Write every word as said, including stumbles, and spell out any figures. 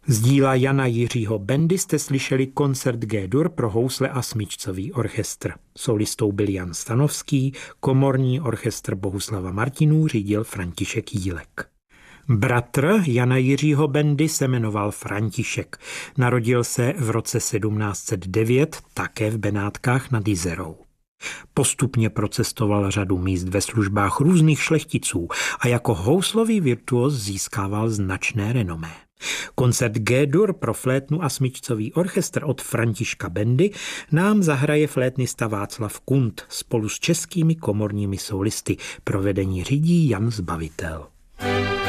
Z díla Jana Jiřího Bendy jste slyšeli koncert G-dur pro housle a smyčcový orchestr. Solistou byl Jan Stanovský, komorní orchestr Bohuslava Martinů řídil František Jílek. Bratr Jana Jiřího Bendy se jmenoval František. Narodil se v roce sedmnáct set devět také v Benátkách nad Jizerou. Postupně procestoval řadu míst ve službách různých šlechticů a jako houslový virtuos získával značné renomé. Koncert G-dur pro flétnu a smyčcový orchestr od Františka Bendy nám zahraje flétnista Václav Kunt spolu s českými komorními solisty. Provedení řídí Jan Zbavitel.